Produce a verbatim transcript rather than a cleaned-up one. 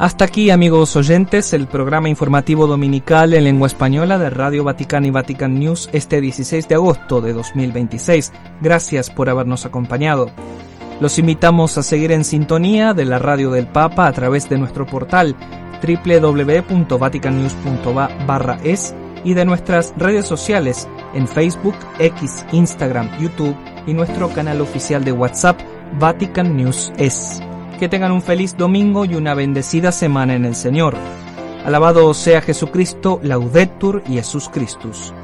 Hasta aquí, amigos oyentes, el programa informativo dominical en lengua española de Radio Vaticana y Vatican News este dieciséis de agosto de dos mil veintiséis. Gracias por habernos acompañado. Los invitamos a seguir en sintonía de la Radio del Papa a través de nuestro portal doble u doble u doble u punto vatican news punto va barra es y de nuestras redes sociales en Facebook, X, Instagram, YouTube y nuestro canal oficial de WhatsApp Vatican News Es. Que tengan un feliz domingo y una bendecida semana en el Señor. Alabado sea Jesucristo, Laudetur Jesus Christus.